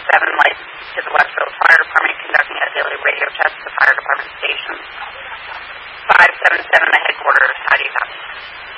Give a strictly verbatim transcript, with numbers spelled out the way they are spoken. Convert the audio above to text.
seven, Light to the Westfield Fire Department, conducting a daily radio test at the fire department station. five seven seven, the headquarters. How do you copy?